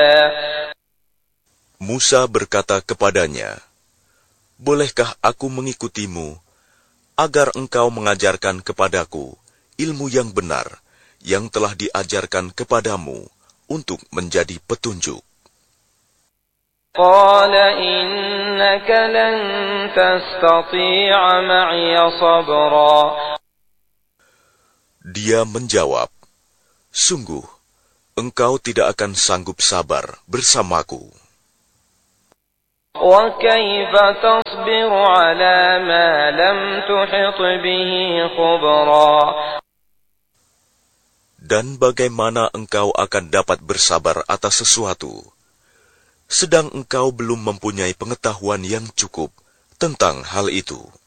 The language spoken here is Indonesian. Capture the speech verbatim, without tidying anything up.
Musa berkata kepadanya, "Bolehkah aku mengikutimu, agar engkau mengajarkan kepadaku ilmu yang benar yang telah diajarkan kepadamu untuk menjadi petunjuk?" قال إنك لن تستطيع معي صبرا. Dia menjawab, "Sungguh, engkau tidak akan sanggup sabar bersamaku. وكيف تصبر على ما لم تحط به خبرا. Dan bagaimana engkau akan dapat bersabar atas sesuatu, sedang engkau belum mempunyai pengetahuan yang cukup tentang hal itu?"